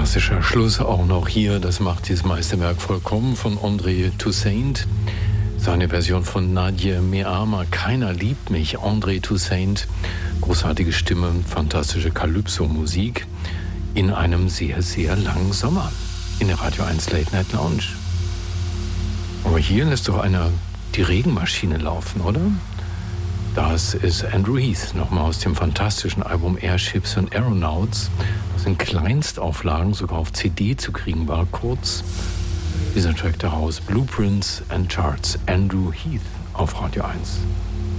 Fantastischer Schluss auch noch hier. Das macht dieses Meisterwerk vollkommen von André Toussaint. Seine Version von Nadia Meama, Keiner liebt mich. André Toussaint, großartige Stimme, fantastische Calypso-Musik in einem sehr, sehr langen Sommer in der Radio 1 Late Night Lounge. Aber hier lässt doch einer die Regenmaschine laufen, oder? Das ist Andrew Heath, nochmal aus dem fantastischen Album Airships and Aeronauts, das in Kleinstauflagen sogar auf CD zu kriegen war. Kurz dieser Track daraus, Blueprints and Charts, Andrew Heath auf Radio 1.